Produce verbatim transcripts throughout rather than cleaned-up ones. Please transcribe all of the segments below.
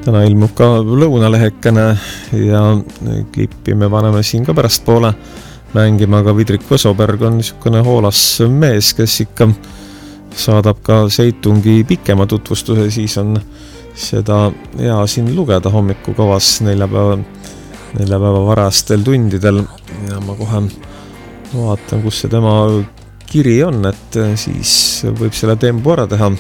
Täna ilmub ka lõunalehekene ja klippi me paneme siin ka pärast poole mängima, aga Vidrik Võsoberg on niisugune hoolas mees, kes ikka saadab ka Seitungi pikema tutvustuse, siis on seda hea siin lugeda hommikukavas neljapäeva, neljapäeva varastel tundidel ja ma kohe vaatan, kus see tema kiri on, et siis võib selle tempo ära teha.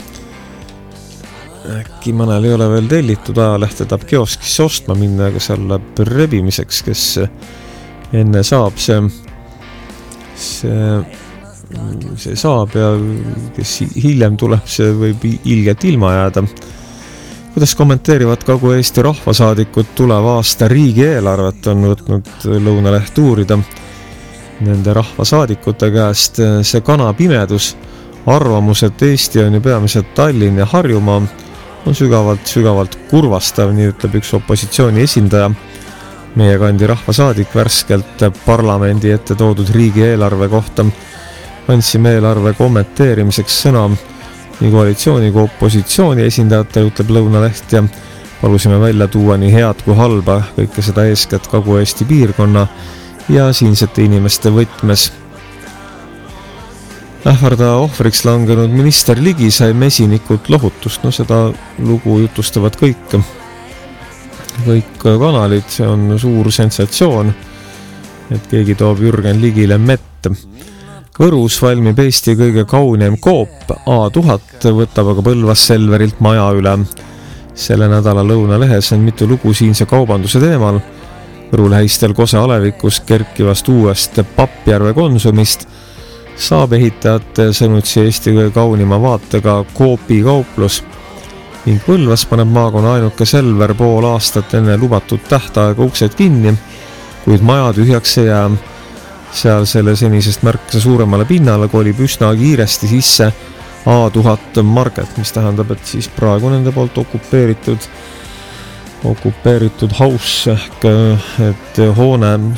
Äkki mõnel ei ole veel tellitud ajalehte, tahab kioskisse ostma minna, aga seal läheb rebimiseks, kes enne saab, see, see, see saab ja kes hiljem tuleb, see võib ilgelt ilma jääda. Kuidas kommenteerivad Kagu-Eesti rahvasaadikud tuleva aasta riigieelarvet, on võtnud Lõunaleht uurida nende rahvasaadikute käest. See kanapimedus, arvamus, et Eesti on ju peamiselt Tallinn ja Harjumaa, on sügavalt, sügavalt kurvastav, nii ütleb üks opositsiooni esindaja. Meie kandi rahvasaadik värskelt parlamendi ette toodud riigieelarve kohta. Andsime eelarve kommenteerimiseks sõna nii koalitsiooni kui opositsiooni esindajatel, ütleb Lõunaleht, ja palusime välja tuua nii head kui halba, kõike seda eeskätt Kagu-Eesti piirkonna ja siinsete inimeste võtmes. Ähvarda ohvriks langenud minister Ligi sai mesinikult lohutust, no seda lugu jutustavad kõik, kõik kanalid, see on suur sensatsioon, et keegi toob Jürgen Ligile mett. Võrus valmib Eesti kõige kaunim koop, A tuhat, võtab aga Põlvas Selverilt maja üle. Selle nädala Lõunalehes on mitu lugu siinse kaubanduse teemal. Võru lähistel Kose alevikus kerkivast uuest Pappjärve konsumist saab ehitajate sõnutsi Eesti kõige kaunima vaatega Koopi kauplus ning Põlvas paneb maakonna ainuke Selver pool aastat enne lubatud tähtaega uksed kinni, kuid maja tühjaks ei jää. Seal selle senisest märksa suuremale pinnale kolib üsna kiiresti sisse A tuhat market, mis tähendab, et siis praegu nende poolt okupeeritud okupeeritud house ehk et hoone